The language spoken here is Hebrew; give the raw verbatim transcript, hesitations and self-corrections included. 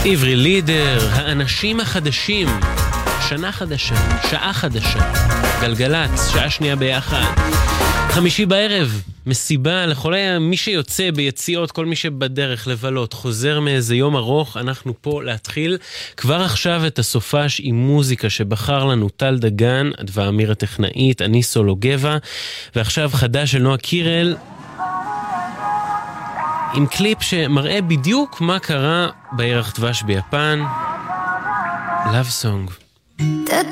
עברי לידר, האנשים החדשים, שנה חדשה, שעה חדשה, גלגלץ, שעה שנייה ביחד, חמישי בערב, מסיבה לכל מי שיוצא ביציאות, כל מי שבדרך לבלות, חוזר מאיזה יום ארוך, אנחנו פה להתחיל כבר עכשיו את הסופש עם מוזיקה שבחר לנו טל דגן, אדווה אמיר הטכנאית, אני סולו גבע, ועכשיו חדש של נועה קירל, עם קליפ שמראה בדיוק מה קרה בירח דבש ביפן, Love Song. Te